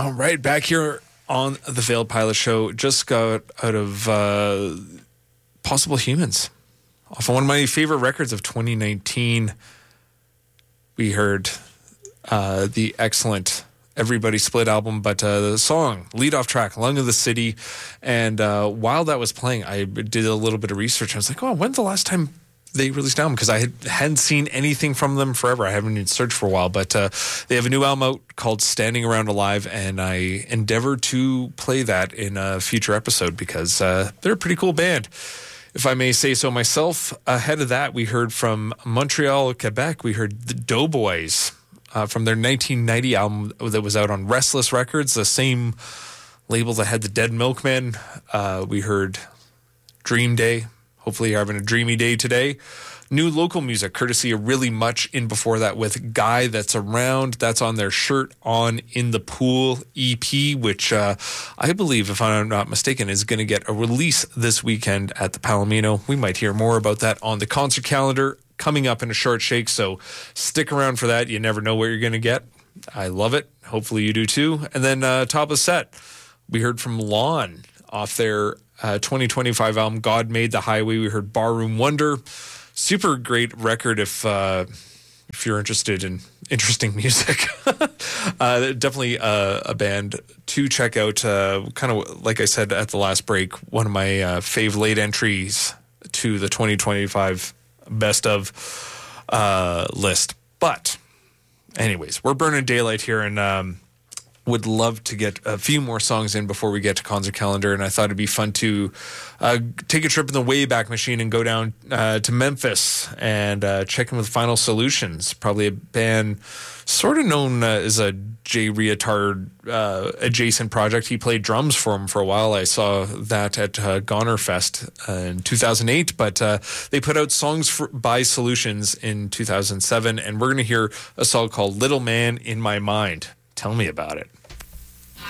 All right, back here on the Failed Pilot Show. Just got out of Possible Humans. Off of one of my favorite records of 2019, we heard the excellent Everybody Split album, but the song, lead off track, Lung of the City. And while that was playing, I did a little bit of research. I was like, oh, when's the last time they released an album? Because I hadn't seen anything from them forever. I haven't even searched for a while, but they have a new album out called Standing Around Alive, and I endeavor to play that in a future episode because they're a pretty cool band, if I may say so myself. Ahead of that, we heard from Montreal, Quebec. We heard the Doughboys from their 1990 album that was out on Restless Records, the same label that had the Dead Milkmen. We heard Dream Day. Hopefully you're having a dreamy day today. New local music, courtesy of Really Much in before that with Guy That's Around. That's on their Shirt On in the Pool EP, which I believe, if I'm not mistaken, is going to get a release this weekend at the Palomino. We might hear more about that on the concert calendar coming up in a short shake, so stick around for that. You never know what you're going to get. I love it. Hopefully you do too. And then top of the set, we heard from Lawn off their 2025 album, God Made the Highway. We heard Barroom Wonder. Super great record if you're interested in interesting music. Definitely a band to check out. Kind of like I said at the last break, one of my fave late entries to the 2025 best of list. But anyways, we're burning daylight here, and would love to get a few more songs in before we get to concert calendar. And I thought it'd be fun to take a trip in the Wayback Machine and go down to Memphis and check in with Final Solutions, probably a band sort of known as a Jay Reatard adjacent project. He played drums for him for a while. I saw that at Goner Fest in 2008, but they put out songs by Solutions in 2007, and we're going to hear a song called Little Man in My Mind. Tell me about it.